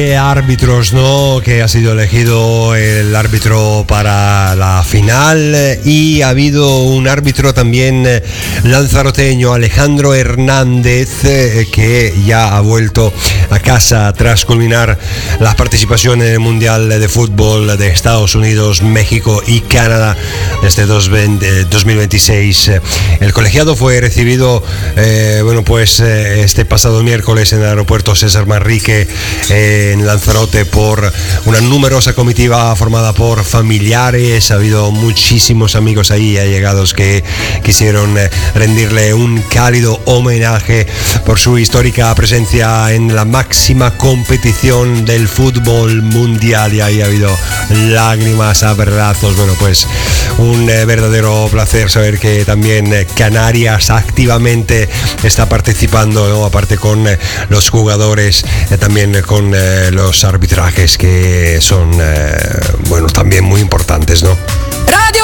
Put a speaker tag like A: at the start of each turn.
A: Árbitros, ¿no? Que ha sido elegido el árbitro para la final, y ha habido un árbitro también lanzaroteño, Alejandro Hernández, que ya ha vuelto a casa tras culminar la participación en el Mundial de Fútbol de Estados Unidos, México y Canadá desde 2026. El colegiado fue recibido este pasado miércoles en el aeropuerto César Manrique en Lanzarote por una numerosa comitiva formada por familiares. Ha habido muchísimos amigos ahí allegados que quisieron rendirle un cálido homenaje por su histórica presencia en la máxima competición del fútbol mundial, y ahí ha habido lágrimas, abrazos. Un verdadero placer saber que también Canarias activamente está participando, ¿no? Aparte con los jugadores, también con los arbitrajes que son